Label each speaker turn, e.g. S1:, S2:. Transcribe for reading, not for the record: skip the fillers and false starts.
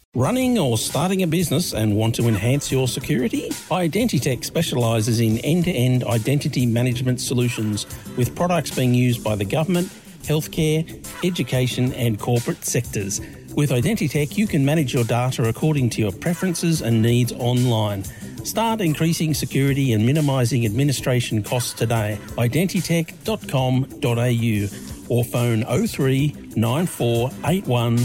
S1: Running or starting a business and want to enhance your security? Identitech specialises in end-to-end identity management solutions with products being used by the government, healthcare, education and corporate sectors. With Identitech, you can manage your data according to your preferences and needs online. Start increasing security and minimising administration costs today. Identitech.com.au or phone 03 9481